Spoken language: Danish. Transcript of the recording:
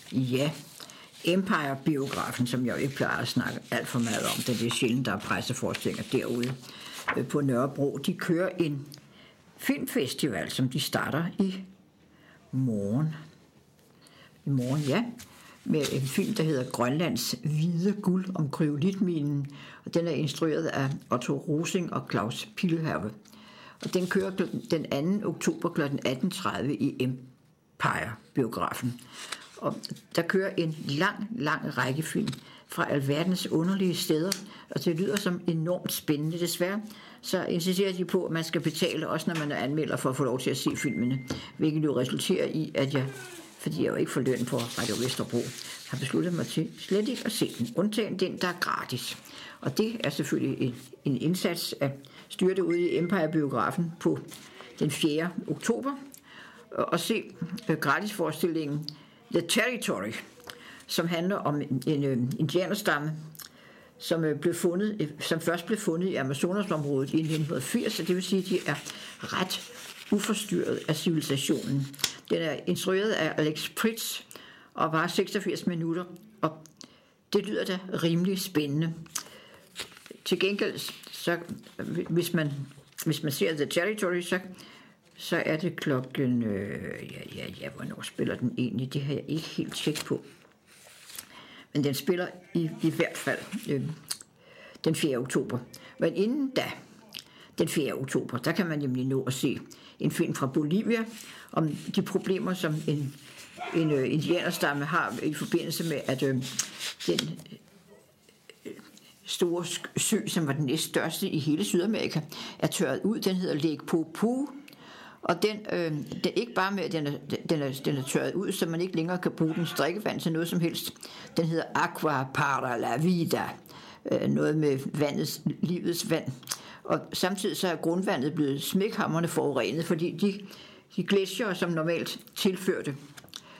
Ja, Empire-biografen, som jeg jo ikke plejer at snakke alt for meget om, da det er sjældent, der er presseforestillinger derude på Nørrebro. De kører en filmfestival, som de starter i morgen. I morgen, ja. Med en film, der hedder Grønlands hvide guld om kryolitminen, og den er instrueret af Otto Rosing og Claus Pilhave. Og den kører den 2. oktober kl. 18.30 i Empire-biografen. Og der kører en lang række film fra alverdens underlige steder, og det lyder som enormt spændende. Desværre så insisterer de på, at man skal betale, også når man er anmelder, for at få lov til at se filmene, hvilket jo resulterer i, at jeg, fordi jeg jo ikke får løn på Radio Vesterbro, har besluttet mig til slet ikke at se den, undtagen den, der er gratis. Og det er selvfølgelig en indsats at styre det ude i Empire-biografen på den 4. oktober, og se gratisforestillingen The Territory, som handler om en indianerstamme, som først blev fundet i Amazonasområdet i 1980, og det vil sige, at de er ret uforstyrret af civilisationen. Den er instrueret af Alex Pritz og var 86 minutter, og det lyder da rimelig spændende. Til gengæld, så, hvis man ser The Territory, så er det klokken... hvornår spiller den egentlig? Det har jeg ikke helt tjekket på. Men den spiller i hvert fald den 4. oktober. Men inden da, den 4. oktober, der kan man nemlig nå at se en film fra Bolivia om de problemer, som en indianerstamme har i forbindelse med, at den store sø, som var den næststørste i hele Sydamerika, er tørret ud. Den hedder Lake Poopó, og den ikke bare med, at den er tørret ud, så man ikke længere kan bruge dens drikkevand til noget som helst. Den hedder Agua para la vida, noget med livets vand. Og samtidig så er grundvandet blevet smækhamrende forurenet, fordi de gletsjere, som normalt tilførte